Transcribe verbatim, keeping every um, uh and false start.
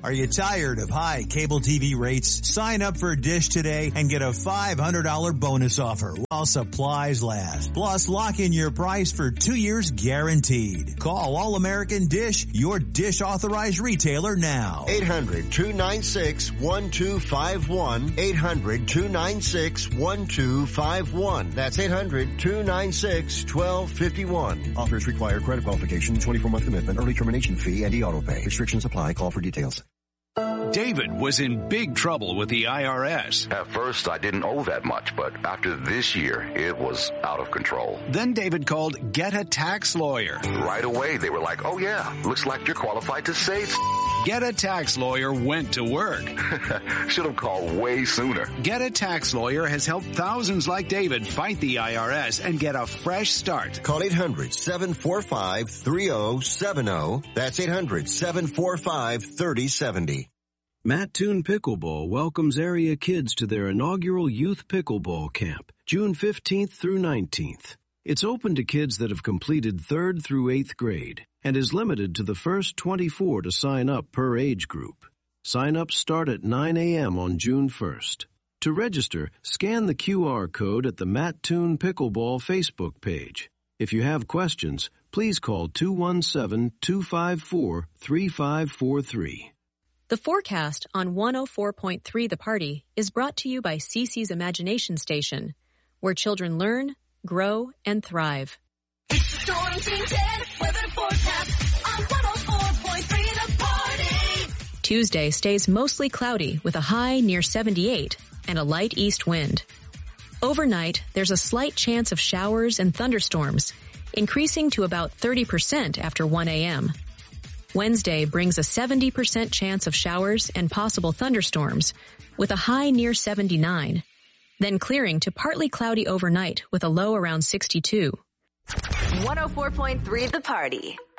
Are you tired of high cable T V rates? Sign up for Dish today and get a five hundred dollars bonus offer while supplies last. Plus, lock in your price for two years guaranteed. Call All American Dish, your Dish authorized retailer now. eight hundred, two nine six, one two five one. eight hundred, two nine six, one two five one. That's eight hundred, two nine six, one two five one. Offers require credit qualification, twenty-four month commitment, early termination fee, and e-auto pay. Restrictions apply. Call for details. David was in big trouble with the I R S. At first, I didn't owe that much, but after this year, it was out of control. Then David called Get a Tax Lawyer. Right away, they were like, oh yeah, looks like you're qualified to save. Get a Tax Lawyer went to work. Should have called way sooner. Get a Tax Lawyer has helped thousands like David fight the I R S and get a fresh start. Call eight hundred, seven four five, three oh seven oh. That's eight hundred, seven four five, three oh seven oh. Mattoon Pickleball welcomes area kids to their inaugural Youth Pickleball Camp, June fifteenth through nineteenth. It's open to kids that have completed third through eighth grade and is limited to the first twenty-four to sign up per age group. Sign-ups start at nine a.m. on June first. To register, scan the Q R code at the Mattoon Pickleball Facebook page. If you have questions, please call two one seven, two five four, three five four three. The forecast on one oh four point three The Party is brought to you by Cece's Imagination Station, where children learn, grow, and thrive. It's the Storm Team ten weather forecast on one oh four point three The Party. Tuesday stays mostly cloudy with a high near seventy-eight and a light east wind. Overnight, there's a slight chance of showers and thunderstorms, increasing to about thirty percent after one a.m. Wednesday brings a seventy percent chance of showers and possible thunderstorms, with a high near seventy-nine, then clearing to partly cloudy overnight with a low around sixty-two. one oh four point three The Party.